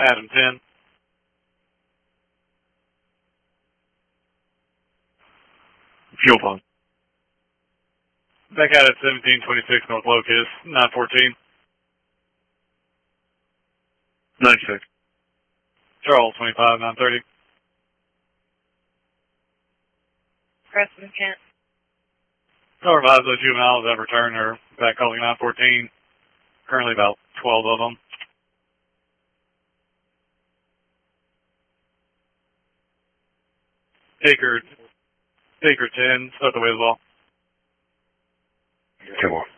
Adam 10. Fuel pump. Back out at 1726 North Locust, 914. 96. Charles 25, 930. Preston Kent. No revised, those juveniles that return are back calling 914. Currently about 12 of them. Taker 10, start the way as well. 10 more.